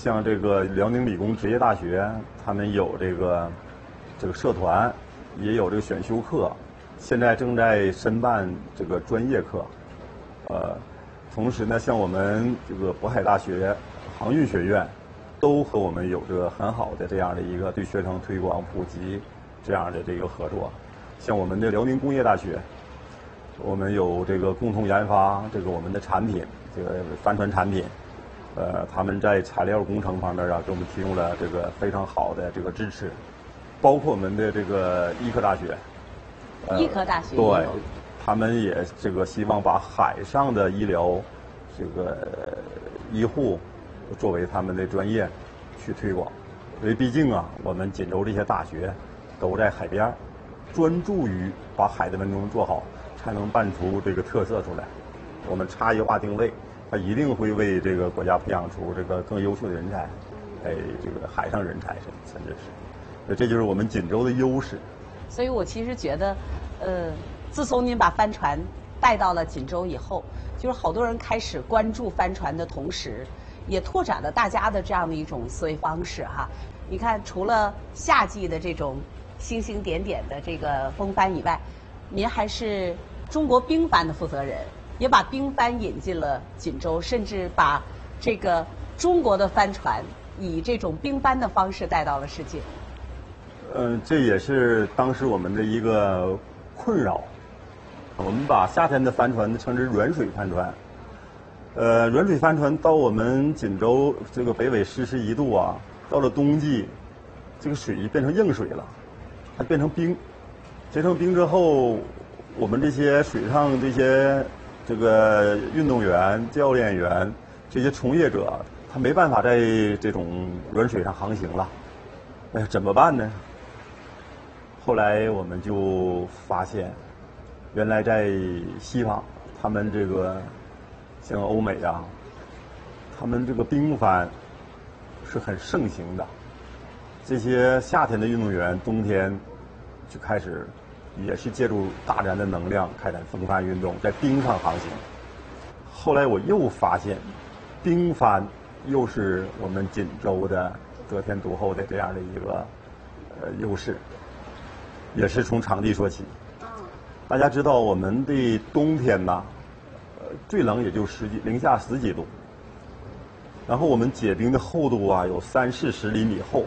像这个辽宁理工职业大学，他们有这个社团，也有这个选修课，现在正在申办这个专业课。同时呢，像我们这个渤海大学航运学院，都和我们有着很好的这样的一个对学生推广普及这样的这个合作。像我们的辽宁工业大学，我们有这个共同研发这个我们的产品，这个帆船产品。他们在材料工程方面啊，给我们提供了这个非常好的这个支持，包括我们的这个医科大学。 医科大学对。他们也这个希望把海上的医疗这个医护作为他们的专业去推广，因为毕竟啊，我们锦州这些大学都在海边，专注于把海的文中做好，才能办出这个特色出来。我们差异化定位，它一定会为这个国家培养出这个更优秀的人才，这个海上人才甚至是，这就是我们锦州的优势。 所以我其实觉得，自从您把帆船带到了锦州以后，就是好多人开始关注帆船的同时，也拓展了大家的这样的一种思维方式哈。你看，除了夏季的这种星星点点的这个风帆以外，您还是中国冰帆的负责人，也把冰帆引进了锦州，甚至把这个中国的帆船以这种冰帆的方式带到了世界。 这也是当时我们的一个困扰。我们把夏天的帆船称之软水帆船。软水帆船到我们锦州这个北纬10·11度啊，到了冬季，这个水变成硬水了，它变成冰。结成冰之后，我们这些水上这些这个运动员、教练员这些从业者，他没办法在这种软水上航行了。怎么办呢？后来我们就发现。原来在西方，他们这个像欧美啊，他们这个冰帆是很盛行的。这些夏天的运动员，冬天就开始也是借助大自然的能量开展风帆运动，在冰上航行。后来我又发现，冰帆又是我们锦州的得天独厚的这样的一个优势，也是从场地说起。大家知道我们的冬天呐，最冷也就零下10几度，然后我们结冰的厚度啊有30-40厘米厚。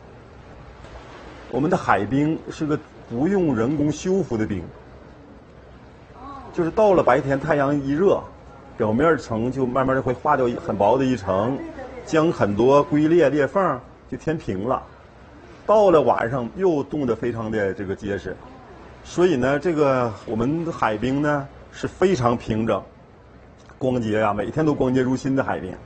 我们的海冰是个不用人工修复的冰，就是到了白天太阳一热，表面层就慢慢的会化掉很薄的一层，将很多龟裂裂缝就填平了。到了晚上又冻得非常的这个结实。所以呢，这个我们的海冰呢是非常平整、光洁呀，每天都光洁如新的海冰。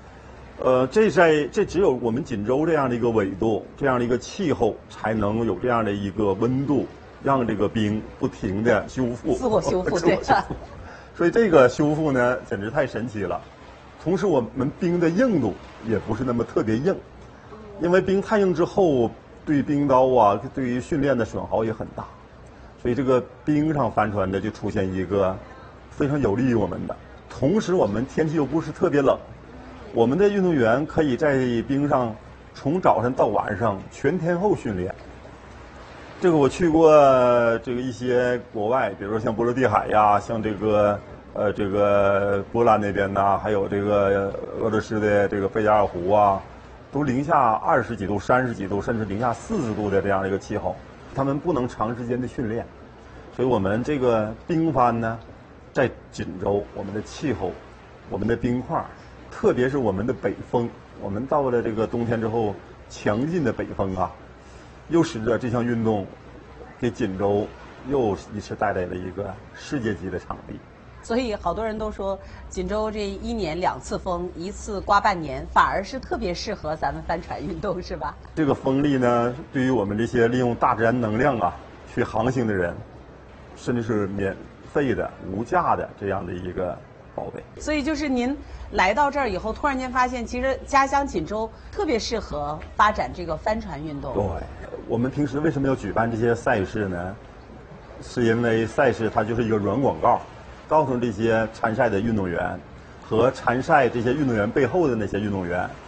这只有我们锦州这样的一个纬度、这样的一个气候，才能有这样的一个温度，让这个冰不停的修复、 自我修复，对。 所以这个修复呢，简直太神奇了。同时，我们冰的硬度也不是那么特别硬，因为冰太硬之后，对冰刀啊，对于训练的损耗也很大。所以这个冰上帆船呢，就出现一个非常有利于我们的。同时，我们天气又不是特别冷，我们的运动员可以在冰上从早晨到晚上全天候训练。这个我去过这个一些国外，比如说像波罗的海呀，像这个波兰那边呐，还有这个俄罗斯的这个贝加尔湖啊，都零下20几度、30几度，甚至零下40度的这样的一个气候。他们不能长时间的训练，所以我们这个冰帆呢，在锦州，我们的气候，我们的冰块，特别是我们的北风，我们到了这个冬天之后，强劲的北风啊，又使得这项运动给锦州又一次带来了一个世界级的场地。 所以好多人都说，锦州这1年2次风，一次刮半年，反而是特别适合咱们帆船运动，是吧？ 这个风力呢，对于我们这些利用大自然能量啊去航行的人，甚至是免费的、无价的这样的一个宝贝。 所以就是您来到这儿以后，突然间发现，其实家乡锦州特别适合发展这个帆船运动。 对，我们平时为什么要举办这些赛事呢？是因为赛事它就是一个软广告。告诉这些参赛的运动员和参赛这些运动员背后的那些运动员，